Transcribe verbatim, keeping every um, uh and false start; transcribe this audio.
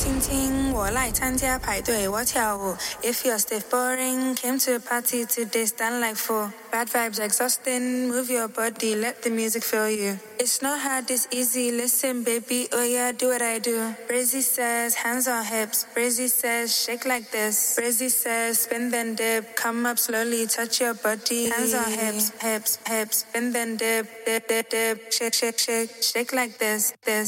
听听，我来参加排队，我跳舞。If you're stiff boring, came to a party today, stand like four. Bad vibes exhausting, move your body, let the music fill you. It's not hard, it's easy, listen baby, oh yeah, do what I do. Brizzy says, hands on hips. Brizzy says, shake like this. Brizzy says, spin then dip, come up slowly, touch your body. Hands on hips, hips, hips, spin then dip, dip, dip, dip, shake, shake, shake, shake like this, this.